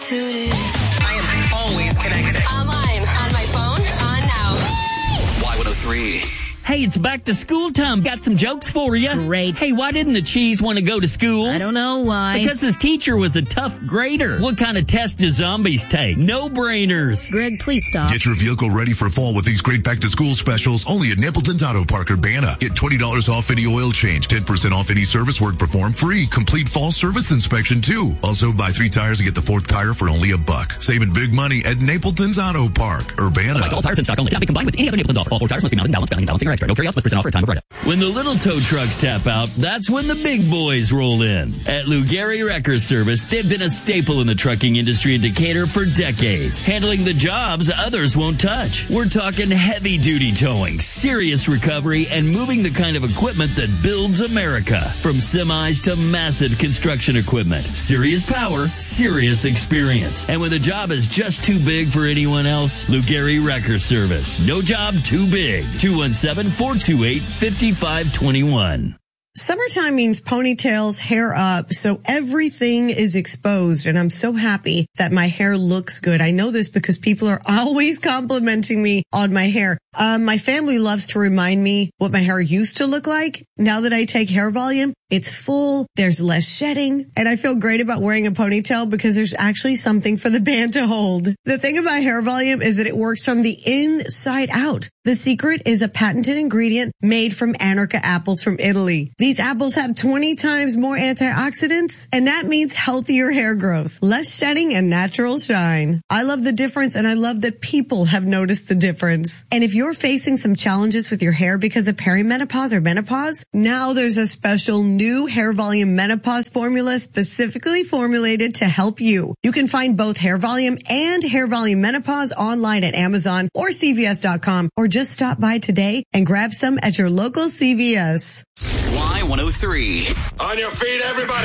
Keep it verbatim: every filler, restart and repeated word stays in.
to it. I am always connected. Online, on my phone, on now. Y one oh three. Hey, it's back to school time. Got some jokes for you. Great. Hey, why didn't the cheese want to go to school? I don't know why. Because his teacher was a tough grader. What kind of test do zombies take? No-brainers. Greg, please stop. Get your vehicle ready for fall with these great back-to-school specials only at Napleton's Auto Park, Urbana. Get twenty dollars off any oil change, ten percent off any service work performed, free. Complete fall service inspection, too. Also, buy three tires and get the fourth tire for only a buck. Saving big money at Napleton's Auto Park, Urbana. All tires in stock only. Cannot be combined with any other Napleton's offer. All four tires must be mounted, balanced, balancing, balancing, or extra. No carry-outs must present offer at time of write-up. When the little tow trucks tap out, that's when the big boys roll in. At Lugari Wrecker Service, they've been a staple in the trucking industry in Decatur for decades, handling the jobs others won't touch. We're talking heavy-duty towing, serious recovery, and moving the kind of equipment that builds America. From semis to massive construction equipment. Serious power, serious experience. And when the job is just too big for anyone else, Lugari Wrecker Service. No job too big. two one seven, four two eight, five five two one. Summertime means ponytails, hair up, so everything is exposed, and I'm so happy that my hair looks good. I know this because people are always complimenting me on my hair. Um, my family loves to remind me what my hair used to look like. Now that I take Hair Volume, it's full, there's less shedding, and I feel great about wearing a ponytail because there's actually something for the band to hold. The thing about Hair Volume is that it works from the inside out. The secret is a patented ingredient made from Anarca apples from Italy. These apples have twenty times more antioxidants, and that means healthier hair growth, less shedding, and natural shine. I love the difference, and I love that people have noticed the difference. And if you're facing some challenges with your hair because of perimenopause or menopause, now there's a special new Hair Volume menopause formula specifically formulated to help you. You can find both Hair Volume and Hair Volume Menopause online at Amazon or C V S dot com, or just stop by today and grab some at your local C V S. Y one oh three. On your feet, everybody.